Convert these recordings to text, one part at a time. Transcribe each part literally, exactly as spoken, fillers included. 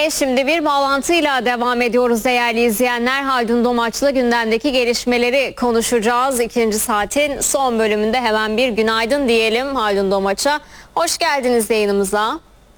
Ve şimdi bir bağlantıyla devam ediyoruz değerli izleyenler. Haldun Domaç'la gündemdeki gelişmeleri konuşacağız. İkinci saatin son bölümünde hemen bir günaydın diyelim Haldun Domaç'a. Hoş geldiniz yayınımıza.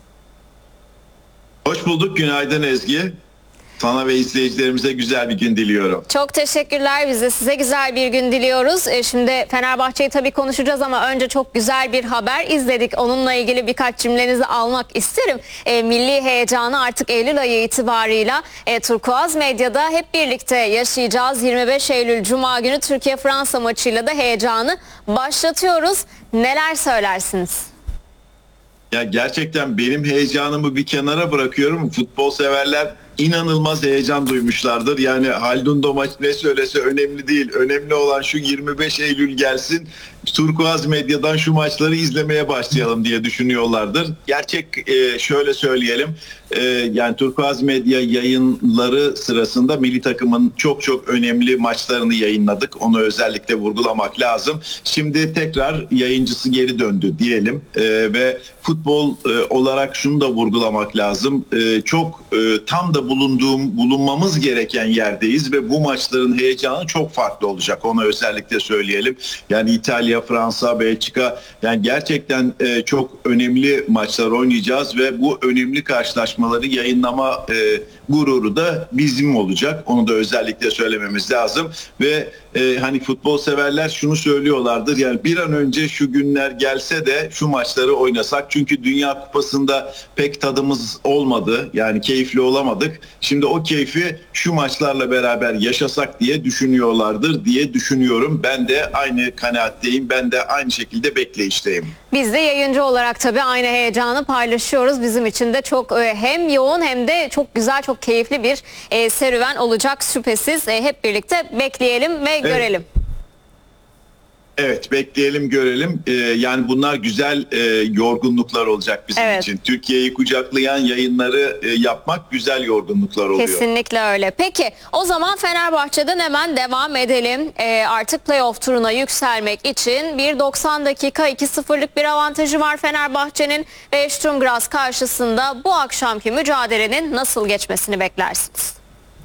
Hoş bulduk, günaydın Ezgi. Sana ve izleyicilerimize güzel bir gün diliyorum. Çok teşekkürler. Biz de size güzel bir gün diliyoruz. E, şimdi Fenerbahçe'yi tabii konuşacağız ama önce çok güzel bir haber izledik. Onunla ilgili birkaç cümlenizi almak isterim. E, milli heyecanı artık Eylül ayı itibarıyla e, Turkuaz Medya'da hep birlikte yaşayacağız. yirmi beş Eylül Cuma günü Türkiye-Fransa maçıyla da heyecanı başlatıyoruz. Neler söylersiniz? Ya gerçekten benim heyecanımı bir kenara bırakıyorum. Futbol severler inanılmaz heyecan duymuşlardır. Yani Haldun Domaç ne söylese önemli değil. Önemli olan şu yirmi beş Eylül gelsin. Turkuaz Medya'dan şu maçları izlemeye başlayalım diye düşünüyorlardır. Gerçek e, şöyle söyleyelim. E, yani Turkuaz Medya yayınları sırasında milli takımın çok çok önemli maçlarını yayınladık. Onu özellikle vurgulamak lazım. Şimdi tekrar yayıncısı geri döndü diyelim. E, ve futbol e, olarak şunu da vurgulamak lazım. E, çok e, tam da bulunduğum bulunmamız gereken yerdeyiz ve bu maçların heyecanı çok farklı olacak. Onu özellikle söyleyelim. Yani İtalya, Fransa, Belçika, yani gerçekten e, çok önemli maçlar oynayacağız ve bu önemli karşılaşmaları yayınlama e, gururu da bizim olacak. Onu da özellikle söylememiz lazım ve e, hani futbol severler şunu söylüyorlardır. Yani bir an önce şu günler gelse de şu maçları oynasak. Çünkü Dünya Kupası'nda pek tadımız olmadı. Yani keyifli olamadık. Şimdi o keyfi şu maçlarla beraber yaşasak diye düşünüyorlardır diye düşünüyorum. Ben de aynı kanaatteyim. Ben de aynı şekilde bekleyişteyim. Biz de yayıncı olarak tabii aynı heyecanı paylaşıyoruz. Bizim için de çok e, hem yoğun hem de çok güzel, çok keyifli bir e, serüven olacak şüphesiz. E, hep birlikte bekleyelim ve evet. görelim. Evet, bekleyelim görelim. Ee, yani bunlar güzel e, yorgunluklar olacak bizim evet. için. Türkiye'yi kucaklayan yayınları e, yapmak güzel yorgunluklar oluyor. Kesinlikle öyle. Peki o zaman Fenerbahçe'den hemen devam edelim. Ee, artık playoff turuna yükselmek için bir doksan dakika iki sıfırlık bir avantajı var Fenerbahçe'nin ve Sturm Graz karşısında bu akşamki mücadelenin nasıl geçmesini beklersiniz?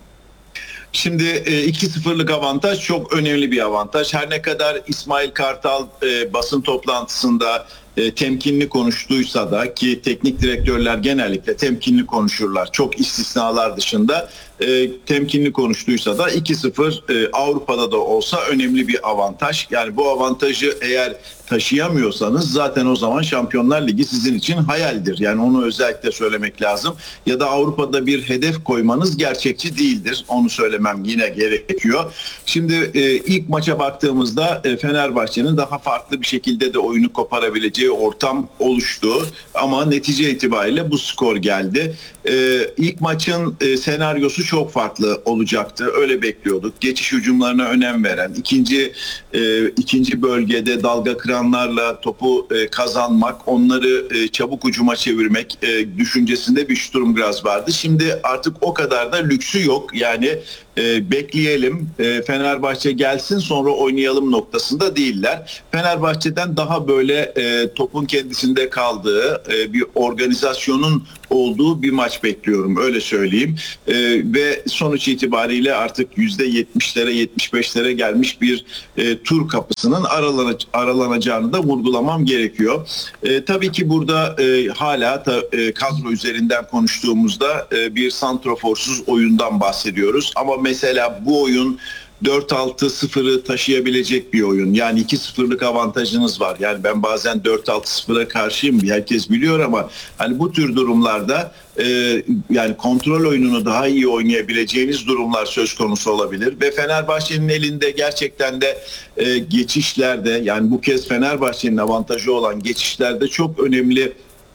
Şimdi iki sıfırlık avantaj çok önemli bir avantaj. Her ne kadar İsmail Kartal e, basın toplantısında e, temkinli konuştuysa da, ki teknik direktörler genellikle temkinli konuşurlar. Çok istisnalar dışında e, temkinli konuştuysa da iki sıfır e, Avrupa'da da olsa önemli bir avantaj. Yani bu avantajı eğer taşıyamıyorsanız zaten o zaman Şampiyonlar Ligi sizin için hayaldir. Yani onu özellikle söylemek lazım. Ya da Avrupa'da bir hedef koymanız gerçekçi değildir. Onu söylemem yine gerekiyor. Şimdi e, ilk maça baktığımızda e, Fenerbahçe'nin daha farklı bir şekilde de oyunu koparabileceği ortam oluştu. Ama netice itibariyle bu skor geldi. E, ilk maçın e, senaryosu çok farklı olacaktı. Öyle bekliyorduk. Geçiş hücumlarına önem veren, ikinci e, ikinci bölgede dalga kıranlarla topu e, kazanmak, onları e, çabuk hücuma çevirmek e, düşüncesinde bir Sturm Graz vardı. Şimdi artık o kadar da lüksü yok. Yani e, bekleyelim, e, Fenerbahçe gelsin sonra oynayalım noktasında değiller. Fenerbahçe'den daha böyle e, topun kendisinde kaldığı, e, bir organizasyonun olduğu bir maç bekliyorum, öyle söyleyeyim. E, ve sonuç itibariyle artık yüzde yetmişlere yetmiş beşlere gelmiş bir e, tur kapısının aralana, aralanacağını da vurgulamam gerekiyor. E, tabii ki burada e, hala ta, e, kadro üzerinden konuştuğumuzda e, bir santroforsuz oyundan bahsediyoruz. Ama mesela bu oyun dört altı sıfırı taşıyabilecek bir oyun. Yani iki sıfırlık avantajınız var. Yani ben bazen dört altı sıfıra karşıyım. Herkes biliyor ama hani bu tür durumlarda e, yani kontrol oyununu daha iyi oynayabileceğiniz durumlar söz konusu olabilir. Ve Fenerbahçe'nin elinde gerçekten de e, geçişlerde, yani bu kez Fenerbahçe'nin avantajı olan geçişlerde çok önemli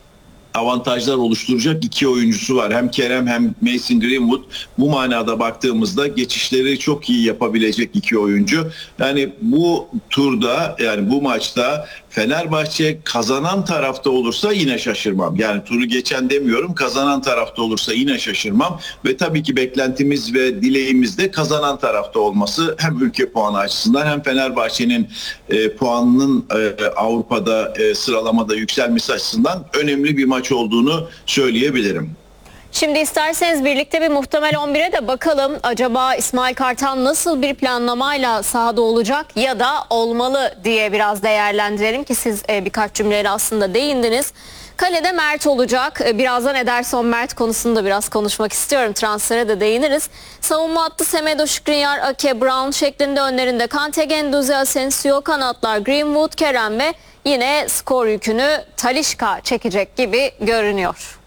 avantajlar oluşturacak iki oyuncusu var. Hem Kerem hem Mason Greenwood. Bu manada baktığımızda geçişleri çok iyi yapabilecek iki oyuncu. Yani bu turda, yani bu maçta Fenerbahçe kazanan tarafta olursa yine şaşırmam. Yani turu geçen demiyorum, kazanan tarafta olursa yine şaşırmam. Ve tabii ki beklentimiz ve dileğimiz de kazanan tarafta olması, hem ülke puanı açısından hem Fenerbahçe'nin e, puanının e, Avrupa'da e, sıralamada yükselmesi açısından önemli bir maç olduğunu söyleyebilirim. Şimdi isterseniz birlikte bir muhtemel on bire de bakalım. Acaba İsmail Kartal nasıl bir planlamayla sahada olacak ya da olmalı diye biraz değerlendirelim ki siz e, birkaç cümleyle aslında değindiniz. Kalede Mert olacak. E, Birazdan Ederson Mert konusunda biraz konuşmak istiyorum. Transfere de değiniriz. Savunma hattı Semedo, Skriniar, Ake, Brown şeklinde, önlerinde Kante, Guendouzi, Asensio, kanatlar Greenwood, Kerem ve yine skor yükünü Talisca çekecek gibi görünüyor.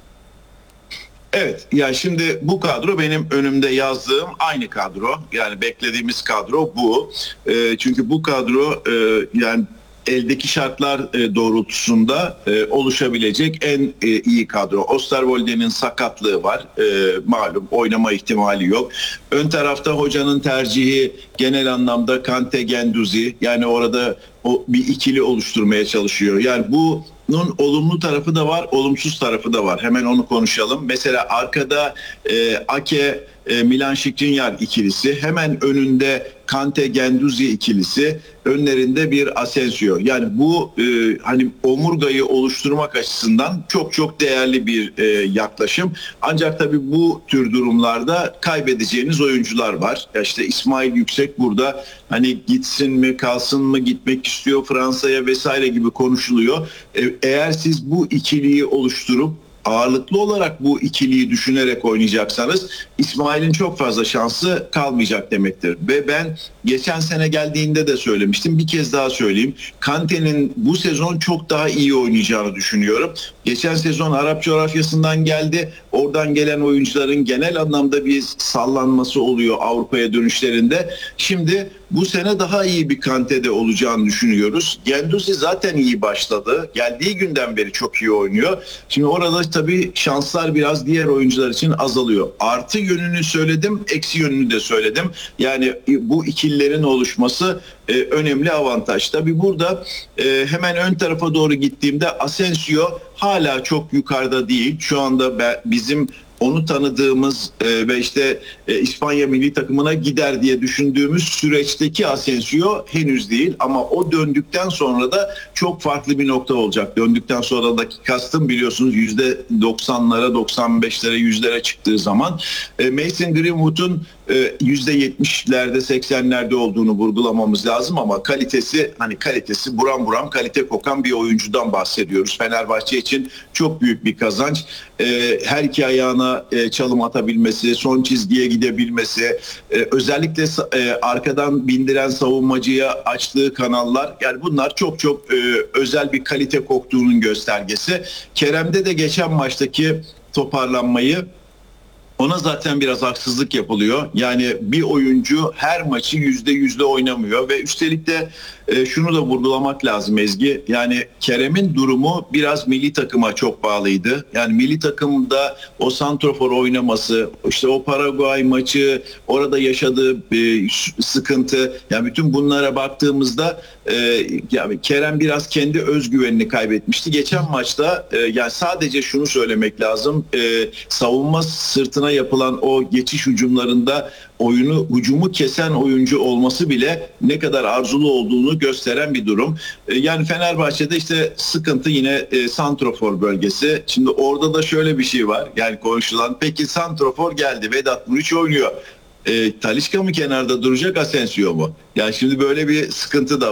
Evet, ya şimdi bu kadro benim önümde yazdığım aynı kadro. Yani beklediğimiz kadro bu. E, çünkü bu kadro e, yani eldeki şartlar e, doğrultusunda e, oluşabilecek en e, iyi kadro. Osterwolde'nin sakatlığı var. E, malum oynama ihtimali yok. Ön tarafta hocanın tercihi genel anlamda Kante, Guendouzi. Yani orada o bir ikili oluşturmaya çalışıyor. Yani bunun olumlu tarafı da var, olumsuz tarafı da var. Hemen onu konuşalım. Mesela arkada e, Ake, e, Milan Skriniar ikilisi, hemen önünde Kante, Guendouzi ikilisi, önlerinde bir Asensio. Yani bu e, hani omurgayı oluşturmak açısından çok çok değerli bir e, yaklaşım. Ancak tabii bu tür durumlarda kaybedeceğiniz oyuncular var. Ya işte İsmail Yüksek burada hani gitsin mi, kalsın mı, gitmek istiyor Fransa'ya vesaire gibi konuşuluyor. E, eğer siz bu ikiliyi oluşturup ağırlıklı olarak bu ikiliyi düşünerek oynayacaksanız İsmail'in çok fazla şansı kalmayacak demektir. Ve ben geçen sene geldiğinde de söylemiştim. Bir kez daha söyleyeyim. Kante'nin bu sezon çok daha iyi oynayacağını düşünüyorum. Geçen sezon Arap coğrafyasından geldi. Oradan gelen oyuncuların genel anlamda bir sallanması oluyor Avrupa'ya dönüşlerinde. Şimdi bu sene daha iyi bir Kante'de olacağını düşünüyoruz. Guendouzi zaten iyi başladı. Geldiği günden beri çok iyi oynuyor. Şimdi orada tabii şanslar biraz diğer oyuncular için azalıyor. Artı yönünü söyledim, eksi yönünü de söyledim. Yani bu ikililerin oluşması e, önemli avantaj. Tabii burada e, hemen ön tarafa doğru gittiğimde Asensio hala çok yukarıda değil. Şu anda ben, bizim onu tanıdığımız e, ve işte e, İspanya milli takımına gider diye düşündüğümüz süreçteki Asensio henüz değil, ama o döndükten sonra da çok farklı bir nokta olacak. Döndükten sonradaki kastım biliyorsunuz yüzde doksanlara, doksan beşlere, yüzlere çıktığı zaman e, Mason Greenwood'un e, yüzde yetmişlerde, seksenlerde olduğunu vurgulamamız lazım, ama kalitesi hani kalitesi buram buram kalite kokan bir oyuncudan bahsediyoruz. Fenerbahçe için çok büyük bir kazanç. E, her iki ayağına e, çalım atabilmesi, son çizgiye gidebilmesi, e, özellikle e, arkadan bindiren savunmacıya açtığı kanallar, yani bunlar çok çok e, özel bir kalite koktuğunun göstergesi. Kerem'de de geçen maçtaki toparlanmayı, ona zaten biraz haksızlık yapılıyor. Yani bir oyuncu her maçı yüzde yüzde oynamıyor ve üstelik de e, şunu da vurgulamak lazım Ezgi. Yani Kerem'in durumu biraz milli takıma çok bağlıydı. Yani milli takımda o santrofor oynaması, işte o Paraguay maçı, orada yaşadığı e, sıkıntı, yani bütün bunlara baktığımızda e, yani Kerem biraz kendi özgüvenini kaybetmişti. Geçen maçta e, yani sadece şunu söylemek lazım. E, savunma sırtına yapılan o geçiş hücumlarında oyunu, hücumu kesen oyuncu olması bile ne kadar arzulu olduğunu gösteren bir durum. Yani Fenerbahçe'de işte sıkıntı yine e, santrofor bölgesi. Şimdi orada da şöyle bir şey var. Yani konuşulan, peki santrofor geldi, Vedat Muriç oynuyor. E, Talisca mı kenarda duracak, Asensio mu? Yani şimdi böyle bir sıkıntı da